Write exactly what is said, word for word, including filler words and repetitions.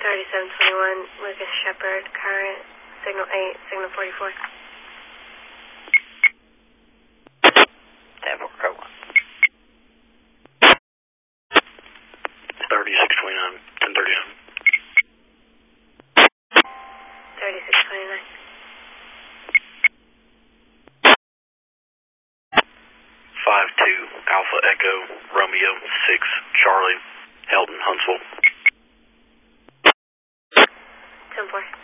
thirty-seven twenty-one, Lucas Shepard, current, signal eight, signal forty-four. ten four, code one. thirty-six twenty-nine, ten thirty-nine. thirty-six twenty-nine. five two, Alpha Echo, Romeo, six, Charlie, Helton, Huntsville. ten four.